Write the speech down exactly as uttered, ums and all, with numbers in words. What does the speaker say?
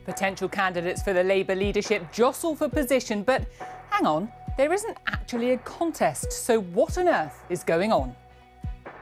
Potential candidates for the Labour leadership jostle for position, but hang on, there isn't actually a contest, so what on earth is going on?